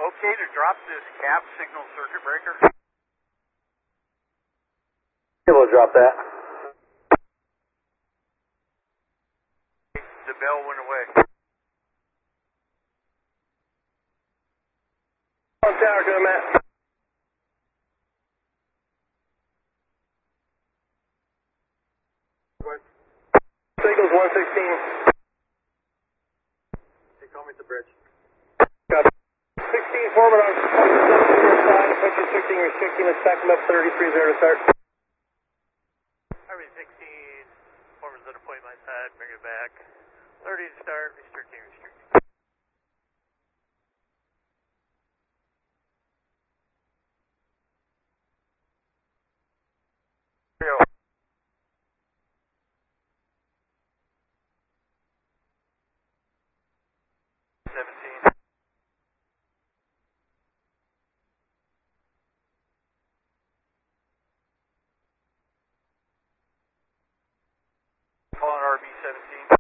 Okay to drop this cap signal circuit breaker? Yeah, we'll drop that. The bell went away. On tower, doing Matt. Signals 116. Hey, call me at the bridge. Got 16 forming on side, picture 16 restricting the second up 33 0 to start. Harvey 16, formers at a point my side, bring it back. 30 to start, restricting. Calling RB 17.